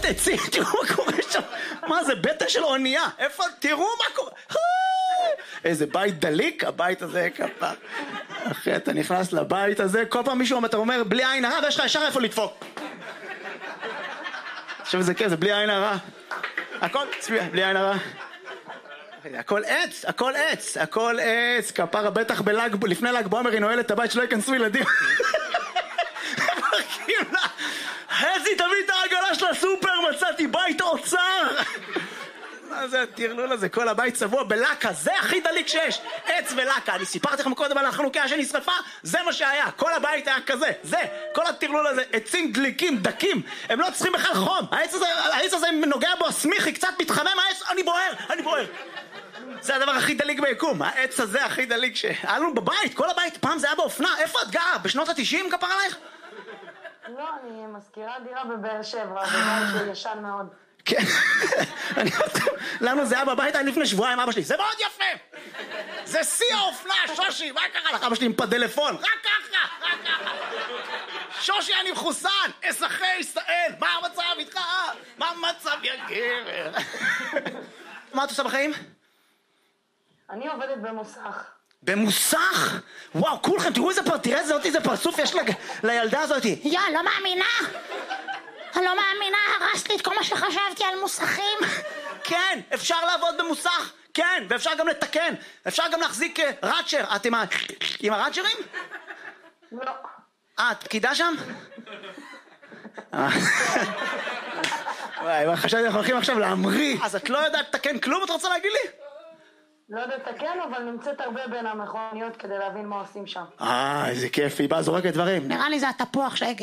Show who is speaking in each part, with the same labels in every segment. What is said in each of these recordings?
Speaker 1: עצים, תראו מה קורה שם. מה זה, בטא של אונייה? איפה, תראו מה קורה. איזה בית דליק, הבית הזה כפה. אחי, אתה נכנס לבית הזה, כל פעם מישהו אתה אומר, בלי עין הרע, ויש לך ישר איפה לדפוק. עכשיו זה כן, זה בלי עין הרע. הכל, בלי עין הרע. הכל עץ, הכל עץ, הכל עץ. כפרה בטח לפני ל"ג בעומר היא נועלת את הבית שלא ייכנסו ילדים. חזי, תביא את העגלה של הסופר, מצאתי בית אוצר. מה זה הטרלול הזה? כל הבית צבוע בלקה, זה הכי דליק שיש. עץ ולקה, אני סיפרתי לכם קודם על החנוכיה שנשרפה, זה מה שהיה, כל הבית היה כזה, זה, כל הטרלול הזה, עצים דליקים, דקים, הם לא צריכים בכלל חום, העץ הזה נוגע בו, הסמיכי, קצת מתחמם העץ, אני בוער. זה הדבר הכי דליק ביקום, העץ הזה הכי דליק שהיה לנו בבית, כל הבית, פעם זה היה באופנה, איפה את גרה? בשנות ה-90 כפר עלייך?
Speaker 2: לא, אני מזכירה דירה בבאר שבע, זה בית שהוא ישן מאוד.
Speaker 1: כן, לנו זה היה בבית לפני שבועיים, אבא שלי, זה מאוד יפה, זה שיא האופנה, שושי, מה קרה לך? אבא שלי עם פדלפון, רק ככה, שושי אני מחוסן, אזרחי ישראל, מה המצב איתך? מה המצב יא גבר? מה את עושה בחיים?
Speaker 2: אני עובדת במוסך.
Speaker 1: במוסך? וואו, כולכם, תראו איזה פרצוף יש לילדה הזאת.
Speaker 3: לא מאמינה. אני לא מאמינה, הרסת לי את כל מה שחשבתי על מוסכים.
Speaker 1: כן, אפשר לעבוד במוסך, כן, ואפשר גם לתקן, אפשר גם להחזיק ראצ'ר. את עם הראצ'רים?
Speaker 2: לא.
Speaker 1: את פקידה שם? וואי, חשבתי אנחנו הולכים עכשיו להמריא. אז את לא יודעת לתקן כלום, את רוצה להגיד לי?
Speaker 2: לא יודעת לתקן, אבל נמצאת הרבה בין המכוניות כדי להבין מה עושים שם.
Speaker 1: איזה כיף, היא באה זורקת דברים.
Speaker 3: נראה לי זה התפוח שגה.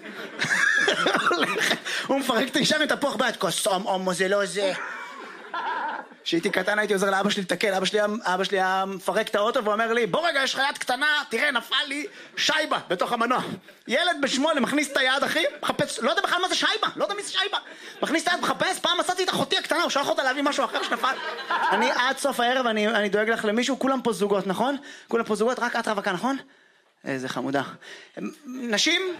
Speaker 1: הוא מפרק את האישה עם תפוח ביד, כוסום, אומו, זה לא זה. כשהייתי קטן הייתי עוזר לאבא שלי לתקן, אבא שלי היה מפרק את האוטו ואומר לי, בוא רגע, יש לך יד קטנה, תראה, נפל לי שייבה בתוך המנוע. ילד ב8 מכניס את היד, אחי, מחפש, לא יודע בכלל מה זה שייבה, לא יודע מי זה שייבה. מכניס את היד, מחפש, פעם מצאתי את אחותי הקטנה, הוא שלח אותה להביא משהו אחר שנפל. אני עד סוף הערב, אני דואג לך למישהו, כולם פה זוגות, נכון? כולם פה זוגות, רק את רווקה, נכון? איזה חמודה. נשים?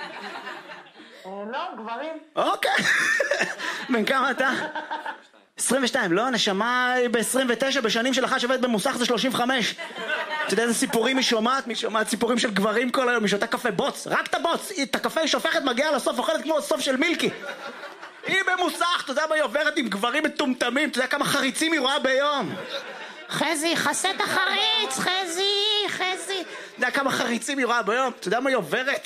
Speaker 2: לא, גברים.
Speaker 1: אוקיי. בן כמה אתה? 22, לא, נשמה ב-29, בשנים של אחת שעובדת במוסך זה 35. אתה יודע איזה סיפורים היא שומעת? היא שומעת סיפורים של גברים כל היום, היא שותה קפה בוץ, רק את הבוץ, את הקפה היא שופכת, מגיעה לסוף, אוכלת כמו סוף של מילקי. היא במוסך, אתה יודע מה היא עוברת עם גברים מטומטמים, אתה יודע כמה חריצים היא רואה ביום.
Speaker 3: חזי, חסה את החריץ, חזי.
Speaker 1: אתה יודע כמה חריצים היא רואה ביום, אתה יודע מה היא עוברת?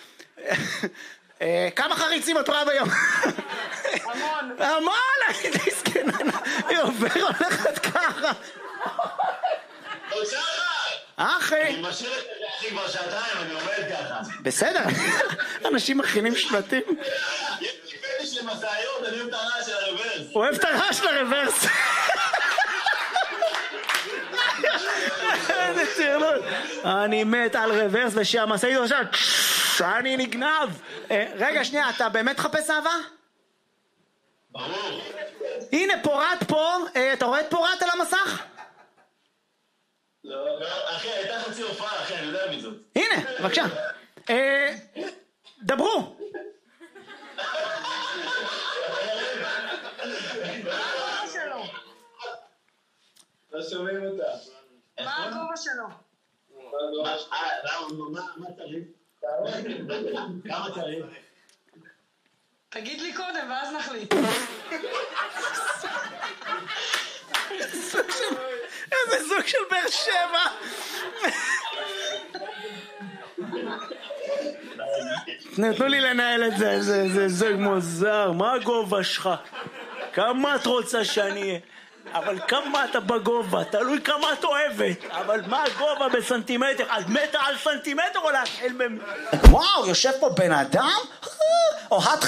Speaker 1: כמה חריצים את רואה ביום? המון, הייתי סקננה, היא הולכת ככה. אחי.
Speaker 4: אני משאיר את זה אחי כבר שעתיים, אני עומד ככה.
Speaker 1: בסדר, אנשים מכינים שלטים.
Speaker 4: יש לי פטיש למסעיות, אני אוהב את הרעש של הרוורס.
Speaker 1: הוא אוהב את הרעש של הרוורס. איזה טרלול. אני מת על רוורס ושהמסעית עכשיו אני נגנב. רגע שנייה, אתה באמת חפש אהבה?
Speaker 4: ברור.
Speaker 1: הנה פורט פה, אתה רואה את פורט על המסך?
Speaker 4: לא, אחי, הייתה חצי הופעה, אחי, אני יודע מי זאת.
Speaker 1: הנה, בבקשה. דברו.
Speaker 4: לא שומעים אותה.
Speaker 2: מה הגובה שלו?
Speaker 4: מה צריך? כמה צריך?
Speaker 2: תגיד לי קודם ואז נחליט.
Speaker 1: איזה זוג של באר שבע. נתנו לי לנהל את זה, זה זוג מוזר. מה הגובה שלך? כמה את רוצה שאני אהיה? אבל כמה אתה בגובה? תלוי כמה את אוהבת. אבל מה הגובה בסנטימטר? על מטר על סנטימטר או להתחיל וואו, יושב פה בן אדם? אוהד